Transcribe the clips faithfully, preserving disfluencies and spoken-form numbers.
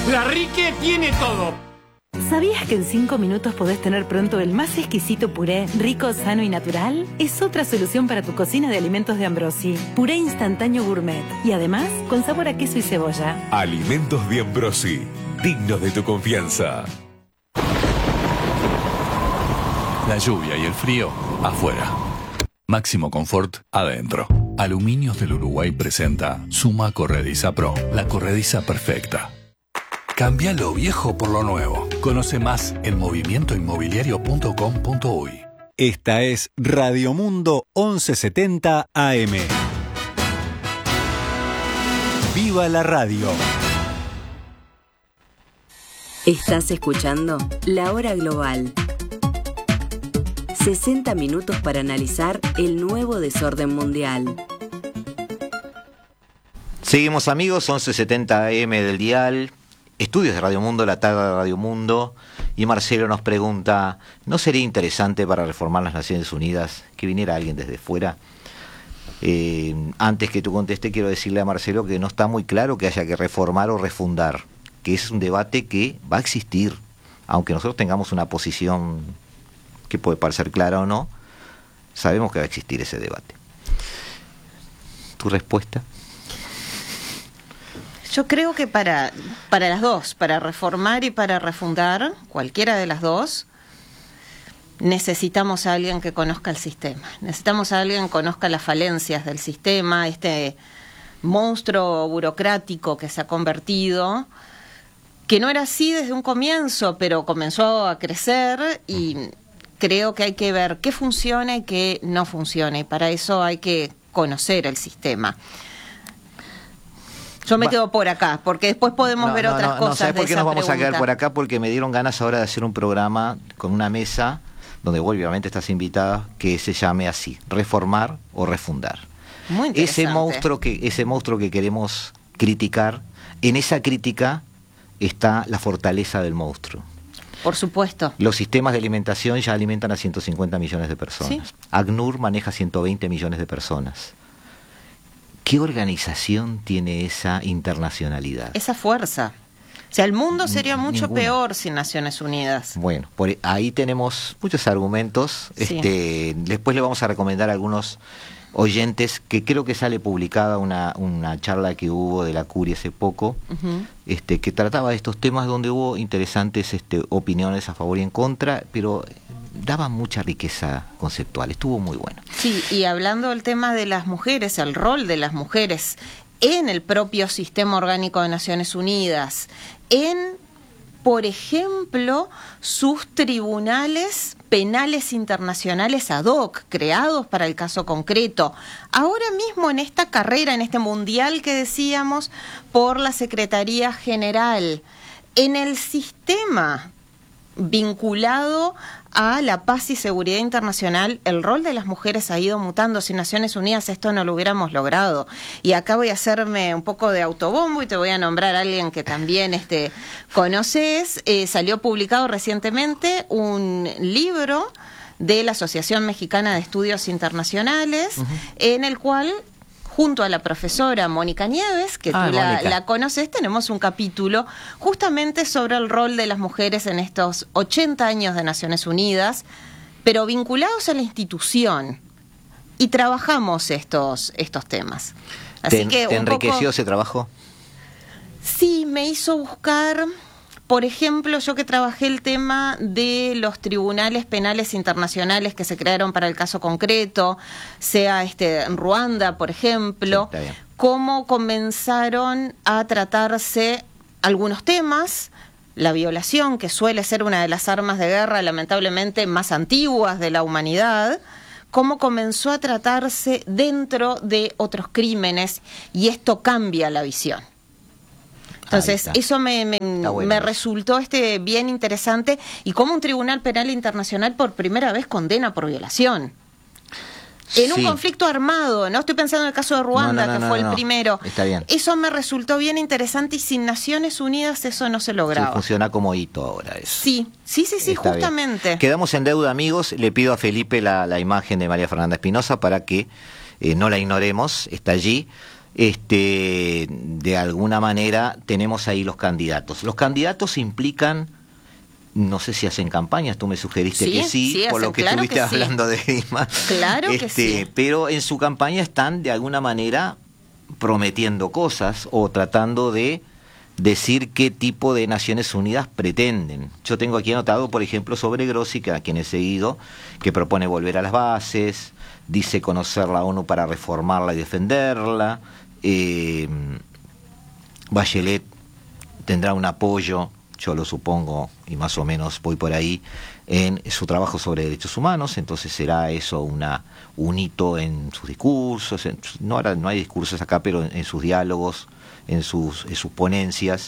La Rique tiene todo. ¿Sabías que en cinco minutos podés tener pronto el más exquisito puré, rico, sano y natural? Es otra solución para tu cocina de alimentos de Ambrosi. Puré instantáneo gourmet. Y además, con sabor a queso y cebolla. Alimentos de Ambrosi. Dignos de tu confianza. La lluvia y el frío, afuera. Máximo confort, adentro. Aluminios del Uruguay presenta Suma Corrediza Pro. La corrediza perfecta. Cambia lo viejo por lo nuevo. Conoce más en movimiento inmobiliario punto com punto uy. Esta es Radio Mundo once setenta A M. ¡Viva la radio! Estás escuchando La Hora Global. sesenta minutos para analizar el nuevo desorden mundial. Seguimos, amigos, once setenta A M del dial. Estudios de Radio Mundo, la tarde de Radio Mundo, y Marcelo nos pregunta, ¿no sería interesante para reformar las Naciones Unidas que viniera alguien desde fuera? Eh, antes que tú contestes, quiero decirle a Marcelo que no está muy claro que haya que reformar o refundar, que es un debate que va a existir, aunque nosotros tengamos una posición que puede parecer clara o no, sabemos que va a existir ese debate. ¿Tu respuesta? Yo creo que para, para las dos, para reformar y para refundar, cualquiera de las dos, necesitamos a alguien que conozca el sistema. Necesitamos a alguien que conozca las falencias del sistema, este monstruo burocrático que se ha convertido, que no era así desde un comienzo, pero comenzó a crecer, y creo que hay que ver qué funciona y qué no funciona, y para eso hay que conocer el sistema. Yo me Va. quedo por acá, porque después podemos no, ver no, otras no, cosas. No, ¿sabes por qué nos vamos pregunta? a quedar por acá? Porque me dieron ganas ahora de hacer un programa con una mesa, donde obviamente estás invitada, que se llame así, reformar o refundar. Muy interesante. Ese monstruo que, ese monstruo que queremos criticar, en esa crítica está la fortaleza del monstruo. Por supuesto. Los sistemas de alimentación ya alimentan a ciento cincuenta millones de personas. ¿Sí? ACNUR maneja ciento veinte millones de personas. ¿Qué organización tiene esa internacionalidad? Esa fuerza. O sea, el mundo sería mucho Ninguna. peor sin Naciones Unidas. Bueno, por ahí tenemos muchos argumentos. Sí. Este, después le vamos a recomendar a algunos oyentes, que creo que sale publicada una, una charla que hubo de la Curia hace poco, uh-huh. este, que trataba de estos temas, donde hubo interesantes este, opiniones a favor y en contra, pero daba mucha riqueza conceptual, estuvo muy bueno. Sí, y hablando del tema de las mujeres, el rol de las mujeres en el propio sistema orgánico de Naciones Unidas, en, por ejemplo, sus tribunales penales internacionales ad hoc, creados para el caso concreto. Ahora mismo en esta carrera, en este mundial que decíamos, por la Secretaría General, en el sistema vinculado a la paz y seguridad internacional, el rol de las mujeres ha ido mutando. Sin Naciones Unidas esto no lo hubiéramos logrado. Y acá voy a hacerme un poco de autobombo y te voy a nombrar a alguien que también este, conoces. Eh, salió publicado recientemente un libro de la Asociación Mexicana de Estudios Internacionales, uh-huh. en el cual, junto a la profesora Mónica Nieves, que ah, tú la, la conoces, tenemos un capítulo justamente sobre el rol de las mujeres en estos ochenta años de Naciones Unidas, pero vinculados a la institución, y trabajamos estos, estos temas. Así ¿Te, que ¿te un enriqueció poco, ese trabajo? Sí, me hizo buscar. Por ejemplo, yo que trabajé el tema de los tribunales penales internacionales que se crearon para el caso concreto, sea este en Ruanda, por ejemplo, sí, cómo comenzaron a tratarse algunos temas, la violación, que suele ser una de las armas de guerra lamentablemente más antiguas de la humanidad, cómo comenzó a tratarse dentro de otros crímenes, y esto cambia la visión. Entonces, eso me, me, bueno. me resultó este bien interesante, y cómo un tribunal penal internacional por primera vez condena por violación. En sí. un conflicto armado, no estoy pensando en el caso de Ruanda, no, no, no, que fue no, no, el primero. Está bien. Eso me resultó bien interesante, y sin Naciones Unidas eso no se lograba. Sí, funciona como hito ahora eso. Sí, sí, sí, sí, está justamente. Bien. Quedamos en deuda, amigos. Le pido a Felipe la, la imagen de María Fernanda Espinosa para que eh, no la ignoremos, está allí. este, de alguna manera tenemos ahí los candidatos. Los candidatos implican, no sé si hacen campañas, tú me sugeriste sí, que sí, sí por hacen, lo que claro estuviste que hablando sí. de Grima. Claro este, que sí. Pero en su campaña están de alguna manera prometiendo cosas o tratando de decir qué tipo de Naciones Unidas pretenden. Yo tengo aquí anotado, por ejemplo, sobre Grossi, que a quien he seguido, que propone volver a las bases, dice conocer la ONU para reformarla y defenderla. Eh, Bachelet tendrá un apoyo, yo lo supongo, y más o menos voy por ahí, en su trabajo sobre derechos humanos, entonces será eso una un hito en sus discursos, en, no, ahora no hay discursos acá, pero en, en sus diálogos, en sus, en sus ponencias.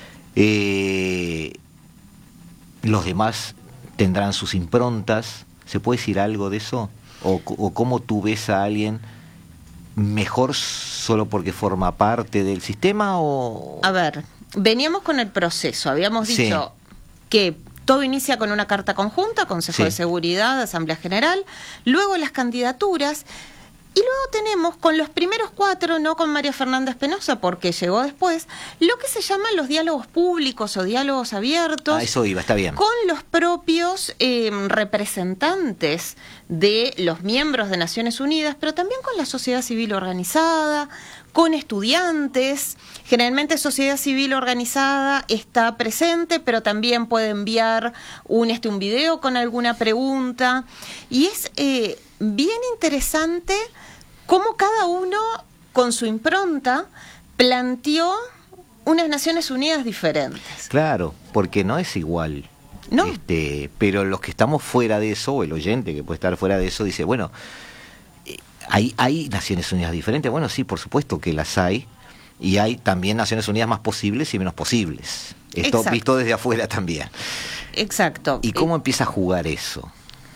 Eh, los demás tendrán sus improntas. ¿Se puede decir algo de eso? ¿O, o cómo tú ves a alguien mejor solo porque forma parte del sistema? O... A ver, veníamos con el proceso, habíamos Sí. dicho que todo inicia con una carta conjunta, Consejo Sí. de Seguridad, Asamblea General, luego las candidaturas, y luego tenemos con los primeros cuatro, no con María Fernanda Espinosa, porque llegó después, lo que se llaman los diálogos públicos o diálogos abiertos. Ah, eso iba, está bien. Con los propios eh, representantes de los miembros de Naciones Unidas, pero también con la sociedad civil organizada, con estudiantes. Generalmente sociedad civil organizada está presente, pero también puede enviar un, este, un video con alguna pregunta. Y es eh, bien interesante cómo cada uno, con su impronta, planteó unas Naciones Unidas diferentes. Claro, porque no es igual. No. Este, pero los que estamos fuera de eso, o el oyente que puede estar fuera de eso, dice, bueno, eh, ¿hay, hay Naciones Unidas diferentes? Bueno, sí, por supuesto que las hay, y hay también Naciones Unidas más posibles y menos posibles. Esto Exacto. visto desde afuera también. Exacto. ¿Y cómo empieza a jugar eso?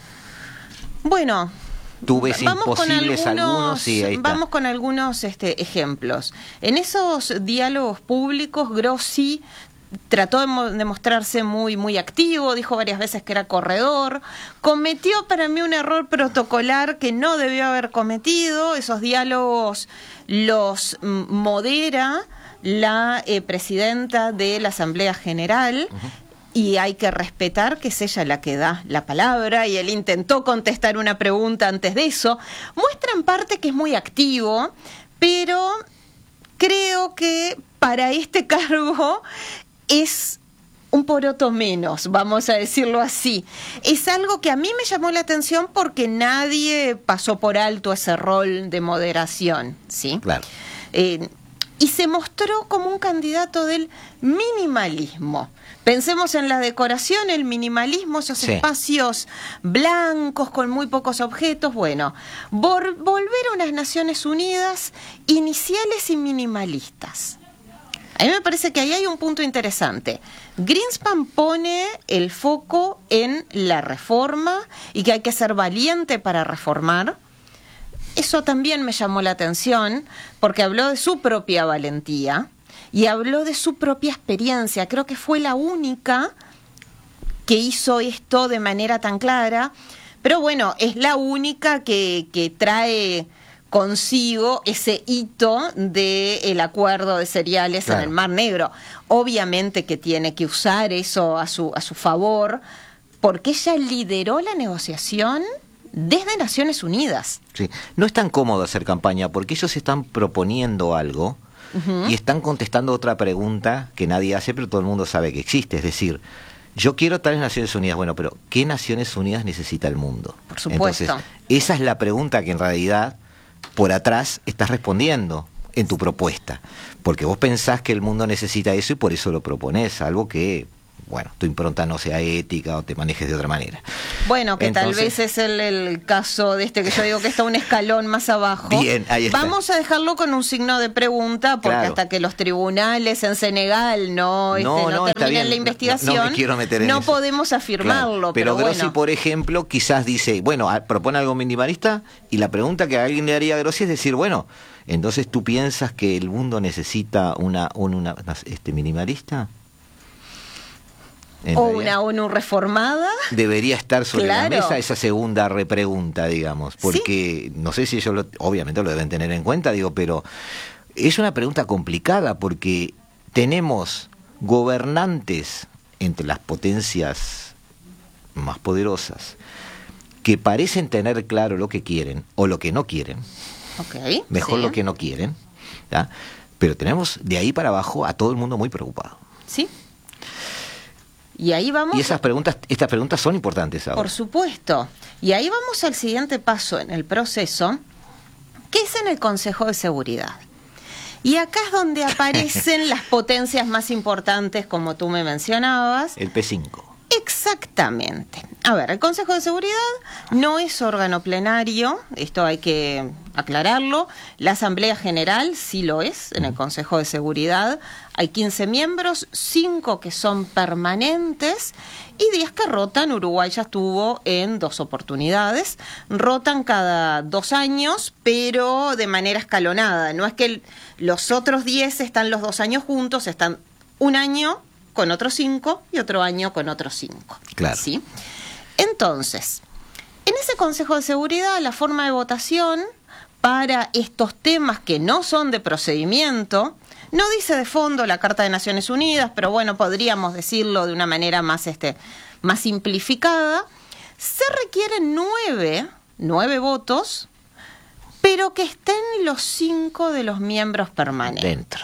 Bueno, ¿Tú ves vamos con imposibles algunos, algunos? Sí, ahí está. vamos con algunos este, ejemplos. En esos diálogos públicos, Grossi trató de, mo- de mostrarse muy, muy activo, dijo varias veces que era corredor, cometió para mí un error protocolar que no debió haber cometido. Esos diálogos los mm, modera la eh, presidenta de la Asamblea General. Uh-huh. Y hay que respetar que es ella la que da la palabra, y él intentó contestar una pregunta antes de eso. Muestra en parte que es muy activo, pero creo que para este cargo es un poroto menos, vamos a decirlo así. Es algo que a mí me llamó la atención porque nadie pasó por alto ese rol de moderación, ¿sí? Claro. Eh, y se mostró como un candidato del minimalismo. Pensemos en la decoración, el minimalismo, esos sí. espacios blancos con muy pocos objetos. Bueno, vol- volver a unas Naciones Unidas iniciales y minimalistas. A mí me parece que ahí hay un punto interesante. Greenspan pone el foco en la reforma y que hay que ser valiente para reformar. Eso también me llamó la atención porque habló de su propia valentía y habló de su propia experiencia. Creo que fue la única que hizo esto de manera tan clara, pero bueno, es la única que, que trae consigo ese hito del acuerdo de cereales claro. en el Mar Negro. Obviamente que tiene que usar eso a su, a su favor, porque ella lideró la negociación desde Naciones Unidas. Sí, no es tan cómodo hacer campaña porque ellos están proponiendo algo uh-huh. y están contestando otra pregunta que nadie hace, pero todo el mundo sabe que existe. Es decir, yo quiero tales Naciones Unidas. Bueno, pero ¿qué Naciones Unidas necesita el mundo? Por supuesto. Entonces, esa es la pregunta que en realidad por atrás estás respondiendo en tu propuesta. Porque vos pensás que el mundo necesita eso y por eso lo propones, algo que... bueno, tu impronta no sea ética o te manejes de otra manera. Bueno, que Entonces, tal vez es el, el caso de este que yo digo que está un escalón más abajo. Bien, ahí está. Vamos a dejarlo con un signo de pregunta, porque claro. hasta que los tribunales en Senegal no, este, no, no, no terminen la investigación, no, no, me quiero meter en no eso. podemos afirmarlo. Claro. Pero, pero Grossi, bueno. por ejemplo, quizás dice, bueno, propone algo minimalista, y la pregunta que alguien le haría a Grossi es decir, bueno, entonces tú piensas que el mundo necesita una, una, una este minimalista. O una ONU reformada. Debería estar sobre claro. la mesa esa segunda repregunta, digamos, porque sí. no sé si ellos lo, obviamente lo deben tener en cuenta, digo, pero Es una pregunta complicada porque tenemos gobernantes entre las potencias más poderosas que parecen tener claro lo que quieren o lo que no quieren. Okay, Mejor sí. lo que no quieren, ¿ya? Pero tenemos de ahí para abajo a todo el mundo muy preocupado. Sí. Y ahí vamos. Y esas preguntas, estas preguntas son importantes ahora. Por supuesto. Y ahí vamos al siguiente paso en el proceso, que es en el Consejo de Seguridad. Y acá es donde aparecen las potencias más importantes, como tú me mencionabas. El P cinco. Exactamente. A ver, el Consejo de Seguridad no es órgano plenario, esto hay que aclararlo. La Asamblea General sí lo es, en el Consejo de Seguridad. Hay quince miembros, cinco que son permanentes y diez que rotan. Uruguay ya estuvo en dos oportunidades. Rotan cada dos años, pero de manera escalonada. No es que el, los otros diez están los dos años juntos, están un año con otros cinco y otro año con otros cinco. Claro. ¿Sí? Entonces, en ese Consejo de Seguridad, la forma de votación para estos temas que no son de procedimiento, no dice de fondo la Carta de Naciones Unidas, pero bueno, podríamos decirlo de una manera más, este, más simplificada, se requieren nueve, nueve votos, pero que estén los cinco de los miembros permanentes. Dentro.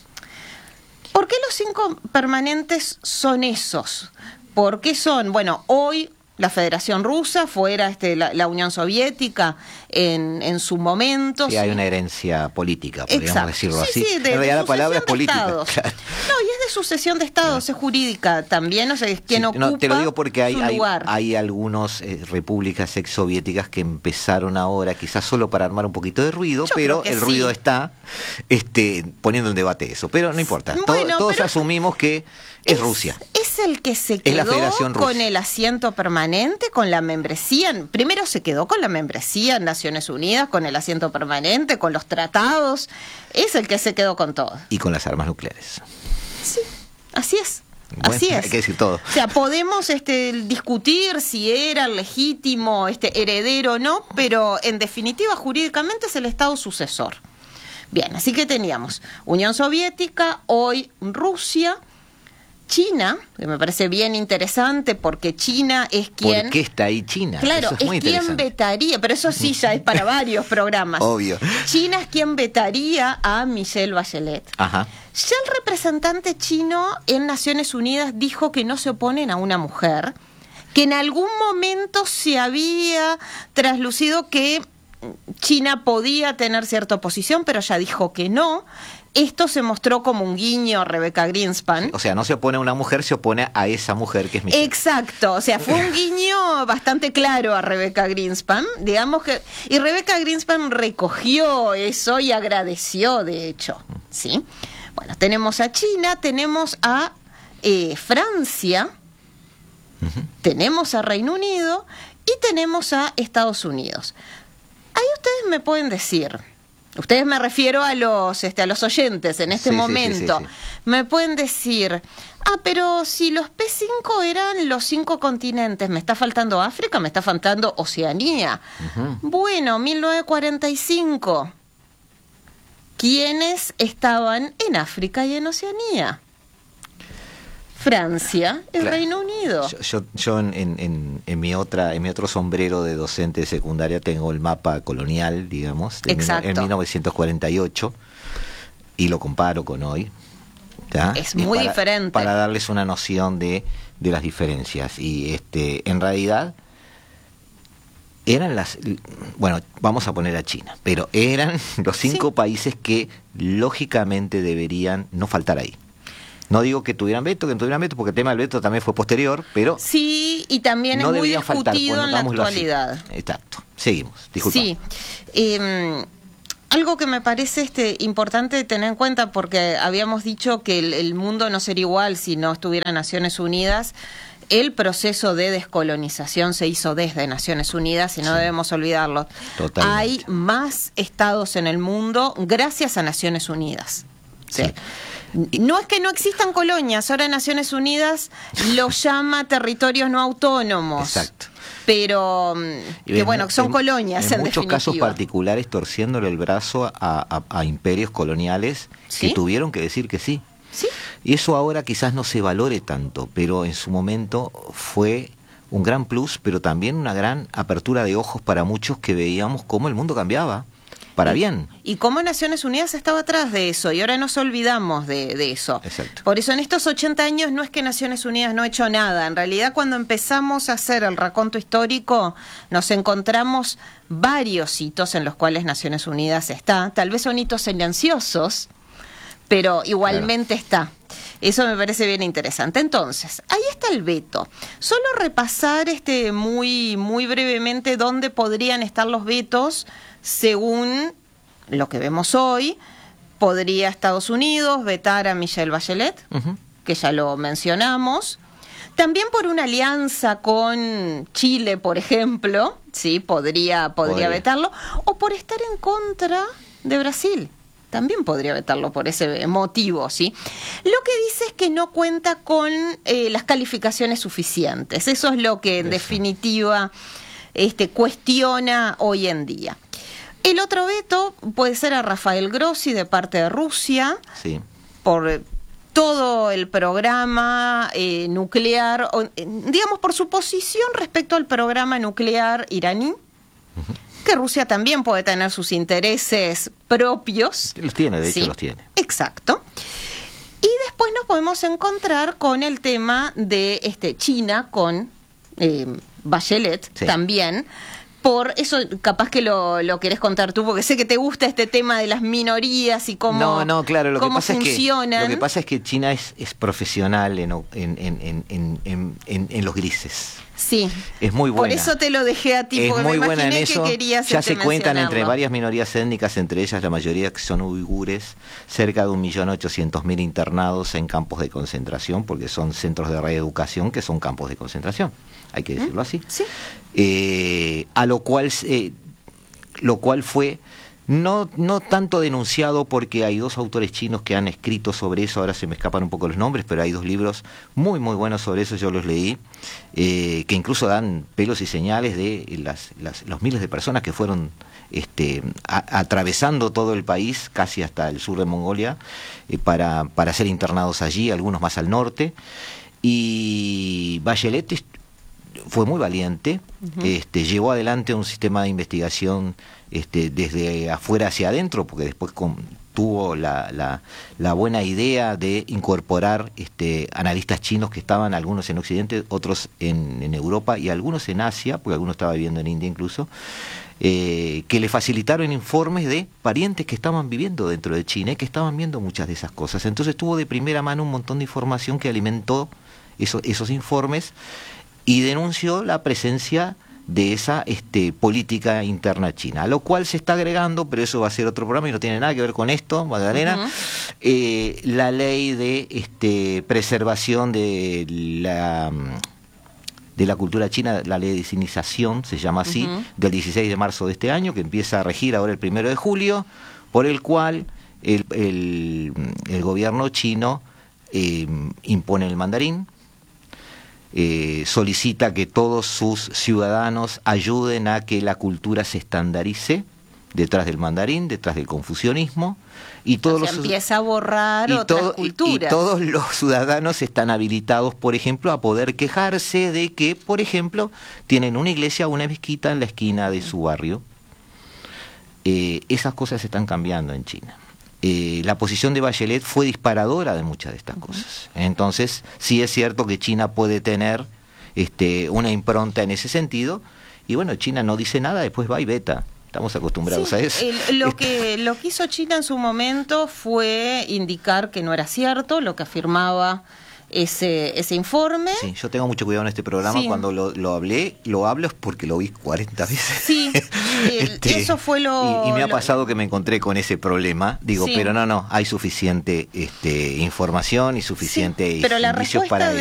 ¿Por qué los cinco permanentes son esos? Porque son, bueno, hoy la Federación Rusa, fuera este, la, la Unión Soviética en, en su momento. Sí, hay una herencia política, podríamos Exacto. decirlo Sí, así. sí, de, en realidad de la palabra es sucesión de política. estados. Claro. No, y es de sucesión de estados, es jurídica también, o sea, es quien Sí, ocupa no, te lo digo porque hay, su hay, lugar. hay algunos eh, repúblicas exsoviéticas que empezaron ahora, quizás solo para armar un poquito de ruido, Yo pero creo que el sí. ruido está este, poniendo en debate eso. Pero no importa, Todo- Bueno, todos pero asumimos que es, Rusia. Es el que se Es la quedó Federación Rusa. con el asiento permanente, con la membresía. Primero se quedó con la membresía en Naciones Unidas, con el asiento permanente, con los tratados. Es el que se quedó con todo. Y con las armas nucleares. Sí, así es. Bueno, Así es. hay que decir todo. O sea, podemos este, discutir si era legítimo, este, heredero o no, pero en definitiva jurídicamente es el Estado sucesor. Bien, así que teníamos Unión Soviética, hoy Rusia, China, que me parece bien interesante porque China es quien... ¿Por qué está ahí China? Claro, Eso es, es, muy quien interesante. vetaría, pero eso sí ya es para varios programas. Obvio. China es quien vetaría a Michelle Bachelet. Ajá. Ya el representante chino en Naciones Unidas dijo que no se oponen a una mujer, que en algún momento se había traslucido que China podía tener cierta oposición, pero ya dijo que no. Esto se mostró como un guiño a Rebecca Greenspan. O sea, no se opone a una mujer, se opone a esa mujer que es Michelle. Exacto, o sea, fue un guiño bastante claro a Rebecca Greenspan, digamos que, y Rebecca Greenspan recogió eso y agradeció, de hecho, ¿sí? Bueno, tenemos a China, tenemos a eh, Francia, uh-huh. tenemos a Reino Unido y tenemos a Estados Unidos. Ahí ustedes me pueden decir, ustedes me refiero a los este, a los oyentes en este sí, momento, sí, sí, sí. me pueden decir, ah, pero si los P cinco eran los cinco continentes, me está faltando África, me está faltando Oceanía. Uh-huh. Bueno, mil novecientos cuarenta y cinco, ¿quiénes estaban en África y en Oceanía? Francia y claro. Reino Unido. Yo, yo, yo en, en, en mi otra, en mi otro sombrero de docente de secundaria tengo el mapa colonial, digamos, de Exacto. en mil novecientos cuarenta y ocho y lo comparo con hoy. ¿ya? Es muy para, diferente. Para darles una noción de, de las diferencias. Y este, en realidad eran las, bueno, vamos a poner a China, pero eran los cinco sí. países que lógicamente deberían no faltar ahí. No digo que tuvieran veto, que no tuvieran veto, porque el tema del veto también fue posterior, pero... Sí, y también no es muy discutido faltar, bueno, en la actualidad. Así. Exacto. Seguimos, disculpa. Sí. Eh, algo que me parece este importante tener en cuenta, porque habíamos dicho que el, el mundo no sería igual si no estuviera Naciones Unidas. El proceso de descolonización se hizo desde Naciones Unidas y no sí. debemos olvidarlo. Totalmente. Hay más estados en el mundo gracias a Naciones Unidas. Sí. sí. No es que no existan colonias, ahora Naciones Unidas lo llama territorios no autónomos. Exacto. pero que en, bueno, son en, colonias en, en muchos definitiva. casos particulares torciéndole el brazo a, a, a imperios coloniales, ¿sí?, que tuvieron que decir que sí. ¿Sí? Y eso ahora quizás no se valore tanto, pero en su momento fue un gran plus, pero también una gran apertura de ojos para muchos que veíamos cómo el mundo cambiaba para bien. Y cómo Naciones Unidas estaba atrás de eso, y ahora nos olvidamos de, de eso. Exacto. Por eso en estos ochenta años no es que Naciones Unidas no ha hecho nada. En realidad, cuando empezamos a hacer el raconto histórico, nos encontramos varios hitos en los cuales Naciones Unidas está. Tal vez son hitos silenciosos, pero igualmente claro. está. Eso me parece bien interesante. Entonces, ahí está el veto. Solo repasar este muy, muy brevemente dónde podrían estar los vetos según lo que vemos hoy. Podría Estados Unidos vetar a Michelle Bachelet, uh-huh. que ya lo mencionamos. También por una alianza con Chile, por ejemplo, sí, podría, podría, podría. vetarlo. O por estar en contra de Brasil. También podría vetarlo por ese motivo, ¿sí? Lo que dice es que no cuenta con eh, las calificaciones suficientes. Eso es lo que en Eso. definitiva este, cuestiona hoy en día. El otro veto puede ser a Rafael Grossi de parte de Rusia, sí. por todo el programa eh, nuclear, o, eh, digamos por su posición respecto al programa nuclear iraní. Uh-huh. Que Rusia también puede tener sus intereses propios. Los tiene, de ¿sí? hecho los tiene. Exacto. Y después nos podemos encontrar con el tema de este China, con eh, Bachelet sí. también. Por eso, capaz que lo, lo querés contar tú, porque sé que te gusta este tema de las minorías y cómo, no, no, claro, lo cómo que pasa funcionan. Es que, lo que pasa es que China es, es profesional en, en, en, en, en, en, en los grises. Sí. Es muy buena. Por eso te lo dejé a ti, es porque muy me buena en imaginé eso. que querías Ya se cuentan mencionarlo. Entre varias minorías étnicas, entre ellas la mayoría que son uigures, cerca de un millón ochocientos mil internados en campos de concentración, porque son centros de reeducación que son campos de concentración. Hay que decirlo así. Sí. Eh, a lo cual, eh, lo cual fue no, no tanto denunciado, porque hay dos autores chinos que han escrito sobre eso. Ahora se me escapan un poco los nombres, pero hay dos libros muy muy buenos sobre eso. Yo los leí, eh, que incluso dan pelos y señales de las, las, los miles de personas que fueron este, a, atravesando todo el país, casi hasta el sur de Mongolia, eh, para, para ser internados allí, algunos más al norte. Y Bachelet fue muy valiente, uh-huh. este, llevó adelante un sistema de investigación este, desde afuera hacia adentro, porque después con, tuvo la, la, la buena idea de incorporar este, analistas chinos que estaban, algunos en Occidente, otros en, en Europa y algunos en Asia, porque algunos estaban viviendo en India incluso, eh, que le facilitaron informes de parientes que estaban viviendo dentro de China y que estaban viendo muchas de esas cosas. Entonces tuvo de primera mano un montón de información que alimentó eso, esos informes, y denunció la presencia de esa este, política interna china, a lo cual se está agregando, pero eso va a ser otro programa y no tiene nada que ver con esto, Magdalena, uh-huh. eh, la ley de este, preservación de la, de la cultura china, la ley de sinización, se llama así, uh-huh. del dieciséis de marzo de este año, que empieza a regir ahora el primero de julio, por el cual el, el, el gobierno chino eh, impone el mandarín. Eh, solicita que todos sus ciudadanos ayuden a que la cultura se estandarice detrás del mandarín, detrás del confucianismo, y todos o sea, los empieza a borrar y otras todo, culturas. Y, y todos los ciudadanos están habilitados, por ejemplo, a poder quejarse de que, por ejemplo, tienen una iglesia o una mezquita en la esquina de su barrio. Eh, esas cosas están cambiando en China. Eh, la posición de Bachelet fue disparadora de muchas de estas uh-huh. cosas. Entonces, sí es cierto que China puede tener este, una impronta en ese sentido, y bueno, China no dice nada, después va y veta. Estamos acostumbrados sí, a eso. El, lo, que, lo que hizo China en su momento fue indicar que no era cierto lo que afirmaba ese, ese informe. Sí, yo tengo mucho cuidado en este programa, sí. cuando lo, lo hablé, lo hablo es porque lo vi cuarenta veces. Sí, este, eso fue lo... Y, y me ha lo... pasado que me encontré con ese problema, digo, sí. pero no, no, hay suficiente este, información y suficiente sí, pero la indicios para...